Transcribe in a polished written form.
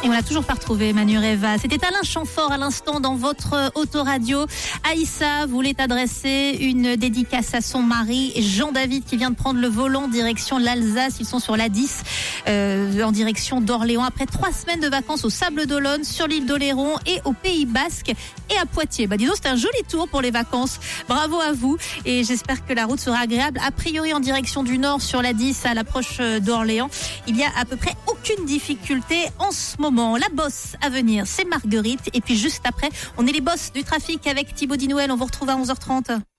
Et on l'a toujours pas retrouvé, Manureva. C'était Alain Chamfort à l'instant dans votre autoradio. Aïssa voulait adresser une dédicace à son mari, Jean-David, qui vient de prendre le volant direction l'Alsace. Ils sont sur la 10, en direction d'Orléans. Après 3 semaines de vacances au Sable d'Olonne, sur l'île d'Oléron et au Pays Basque et à Poitiers. Dis donc, c'était un joli tour pour les vacances. Bravo à vous. Et j'espère que la route sera agréable. A priori, en direction du nord, sur la 10, à l'approche d'Orléans, il y a à peu près aucune difficulté en ce moment. La bosse à venir, c'est Marguerite. Et puis juste après, on est les boss du trafic avec Thibaut Dinouel. On vous retrouve à 11h30.